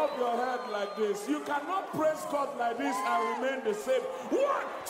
bob your head like this. You cannot praise God like this and remain the same. 1,